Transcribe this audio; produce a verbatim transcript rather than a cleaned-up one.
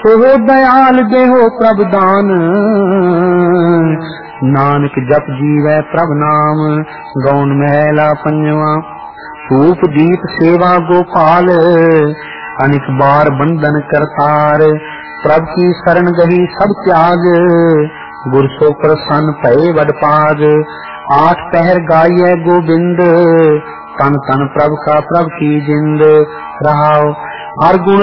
Soho Dayal देहो प्रभ दान, नानक जप जीवै प्रभ नाम। गौन महला पंजवा। धूप दीप सेवा गोपाल, अनेक बार बंधन करतार। प्रभ की शरण गही सब त्याग, गुर सो प्रसन्न भये वड पाग। आठ पहर गाइए गोबिंद, तन तन प्रभ का प्रभ की जिंद। रहाओ हर गुण